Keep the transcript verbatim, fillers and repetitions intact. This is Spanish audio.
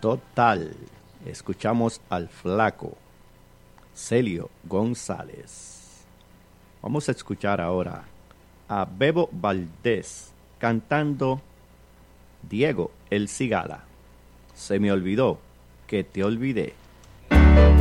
Total. Escuchamos al flaco Celio González. Vamos a escuchar ahora a Bebo Valdés cantando Diego el Cigala. Se me olvidó que te olvidé.